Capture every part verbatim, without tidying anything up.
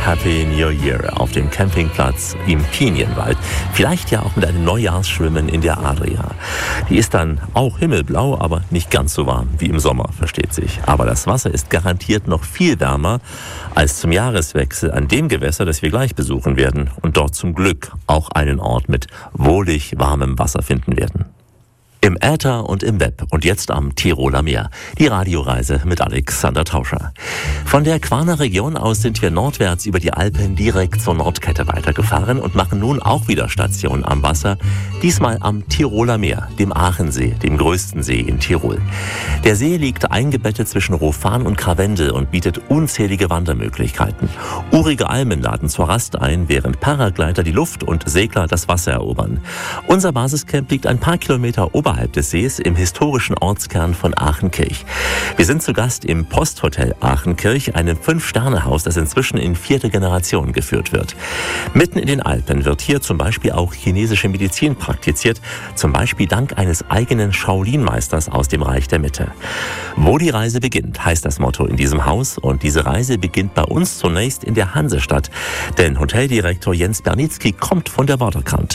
Happy New Year auf dem Campingplatz im Pinienwald. Vielleicht ja auch mit einem Neujahrsschwimmen in der Adria. Die ist dann auch himmelblau, aber nicht ganz so warm wie im Sommer, versteht sich. Aber das Wasser ist garantiert noch viel wärmer als zum Jahreswechsel an dem Gewässer, das wir gleich besuchen werden und dort zum Glück auch einen Ort mit wohlig warmem Wasser finden werden. Im Äther und im Web und jetzt am Tiroler Meer. Die Radioreise mit Alexander Tauscher. Von der Quarner Region aus sind wir nordwärts über die Alpen direkt zur Nordkette weitergefahren und machen nun auch wieder Station am Wasser. Diesmal am Tiroler Meer, dem Aachensee, dem größten See in Tirol. Der See liegt eingebettet zwischen Rofan und Krawendel und bietet unzählige Wandermöglichkeiten. Urige Almen laden zur Rast ein, während Paragleiter die Luft und Segler das Wasser erobern. Unser Basiscamp liegt ein paar Kilometer oberhalb des Sees im historischen Ortskern von Aachenkirch. Wir sind zu Gast im Posthotel Aachenkirch, einem Fünf-Sterne-Haus, das inzwischen in vierte Generation geführt wird. Mitten in den Alpen wird hier zum Beispiel auch chinesische Medizin praktiziert, zum Beispiel dank eines eigenen Shaolin-Meisters aus dem Reich der Mitte. Wo die Reise beginnt, heißt das Motto in diesem Haus, und diese Reise beginnt bei uns zunächst in der Hansestadt, denn Hoteldirektor Jens Bernitzky kommt von der Waterkant.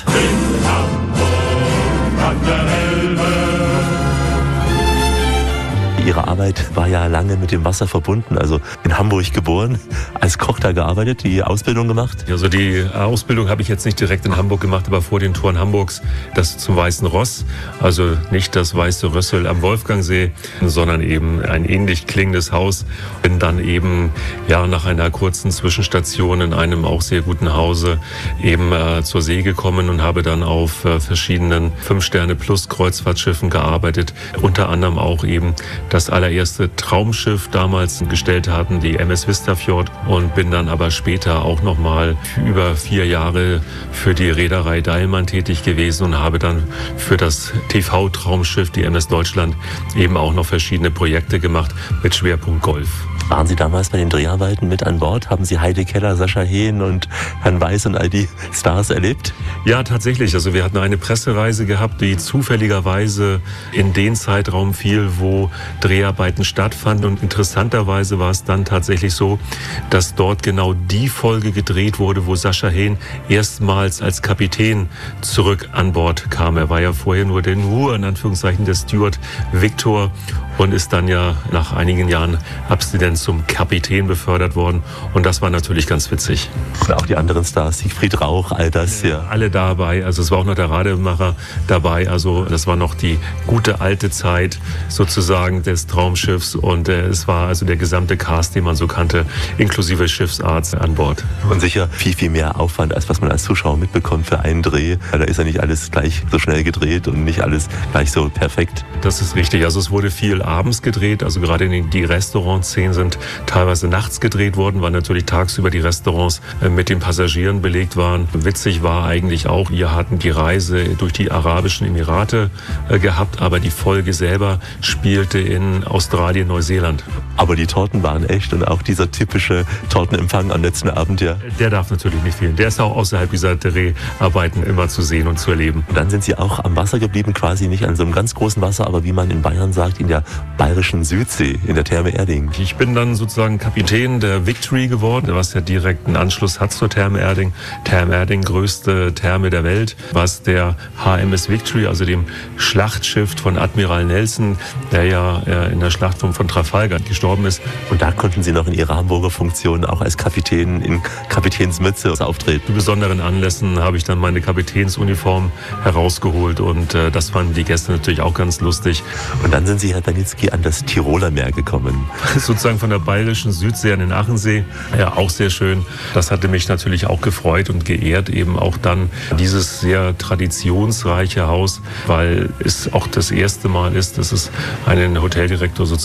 Ihre Arbeit war ja lange mit dem Wasser verbunden, also in Hamburg geboren, als Koch da gearbeitet, die Ausbildung gemacht? Also die Ausbildung habe ich jetzt nicht direkt in Hamburg gemacht, aber vor den Toren Hamburgs, das zum Weißen Ross, also nicht das Weiße Rössel am Wolfgangsee, sondern eben ein ähnlich klingendes Haus. Bin dann eben ja nach einer kurzen Zwischenstation in einem auch sehr guten Hause eben äh, zur See gekommen und habe dann auf äh, verschiedenen Fünf-Sterne-Plus-Kreuzfahrtschiffen gearbeitet, unter anderem auch eben das allererste Traumschiff damals gestellt hatten, die M S Vistafjord, und bin dann aber später auch nochmal über vier Jahre für die Reederei Deilmann tätig gewesen und habe dann für das T V-Traumschiff, die M S Deutschland, eben auch noch verschiedene Projekte gemacht mit Schwerpunkt Golf. Waren Sie damals bei den Dreharbeiten mit an Bord? Haben Sie Heide Keller, Sascha Hehn und Herrn Weiß und all die Stars erlebt? Ja, tatsächlich. Also wir hatten eine Pressereise gehabt, die zufälligerweise in den Zeitraum fiel, wo Dreharbeiten stattfanden. Und interessanterweise war es dann tatsächlich so, dass dort genau die Folge gedreht wurde, wo Sascha Hehn erstmals als Kapitän zurück an Bord kam. Er war ja vorher nur der nur in Anführungszeichen der Steward Victor und ist dann ja nach einigen Jahren Abstinenz zum Kapitän befördert worden. Und das war natürlich ganz witzig. Und auch die anderen Stars, Siegfried Rauch, all das hier. Ja. Alle dabei. Also es war auch noch der Rademacher dabei. Also das war noch die gute alte Zeit sozusagen des Traumschiffs. Und äh, es war also der gesamte Cast, den man so kannte, inklusive Schiffsarzt an Bord. Und sicher viel, viel mehr Aufwand, als was man als Zuschauer mitbekommt für einen Dreh. Da ist ja nicht alles gleich so schnell gedreht und nicht alles gleich so perfekt. Das ist richtig. Also es wurde viel abends gedreht. Also gerade die Restaurantszenen sind teilweise nachts gedreht worden, weil natürlich tagsüber die Restaurants mit den Passagieren belegt waren. Witzig war eigentlich auch, wir hatten die Reise durch die Arabischen Emirate gehabt, aber die Folge selber spielte in Australien, Neuseeland. Aber die Torten waren echt und auch dieser typische Tortenempfang am letzten Abend, ja. Der darf natürlich nicht fehlen. Der ist auch außerhalb dieser Dreharbeiten immer zu sehen und zu erleben. Und dann sind Sie auch am Wasser geblieben, quasi nicht an so einem ganz großen Wasser, aber wie man in Bayern sagt, in der bayerischen Südsee, in der Therme Erding. Ich bin dann sozusagen Kapitän der Victory geworden, was ja direkt einen Anschluss hat zur Therme Erding. Therme Erding, größte Therme der Welt, was der H M S Victory, also dem Schlachtschiff von Admiral Nelson, der ja in der Schlacht von, von Trafalgar gestorben ist. Und da konnten Sie noch in Ihrer Hamburger Funktion auch als Kapitän in Kapitänsmütze auftreten. Zu besonderen Anlässen habe ich dann meine Kapitänsuniform herausgeholt und äh, das fanden die Gäste natürlich auch ganz lustig. Und dann sind Sie, Herr Bernitzky, an das Tiroler Meer gekommen. Sozusagen von der bayerischen Südsee an den Aachensee. Ja, auch sehr schön. Das hatte mich natürlich auch gefreut und geehrt, eben auch dann dieses sehr traditionsreiche Haus, weil es auch das erste Mal ist, dass es einen Hoteldirektor sozusagen